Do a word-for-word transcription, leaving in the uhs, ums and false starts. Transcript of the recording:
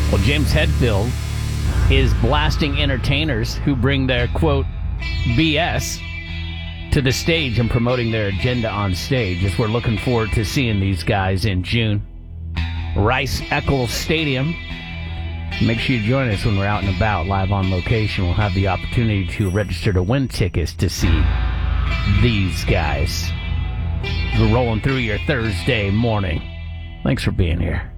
Well, James Hetfield is blasting entertainers who bring their, quote, B S to the stage and promoting their agenda on stage, as we're looking forward to seeing these guys in June. Rice-Eccles Stadium. Make sure you join us when we're out and about, live on location. We'll have the opportunity to register to win tickets to see these guys. We're rolling through your Thursday morning. Thanks for being here.